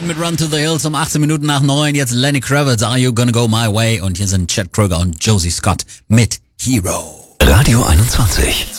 mit Run to the Hills um 18 Minuten nach 9. Jetzt Lenny Kravitz, Are You Gonna Go My Way? Und hier sind Chad Kroeger und Josie Scott mit Hero. Radio 21.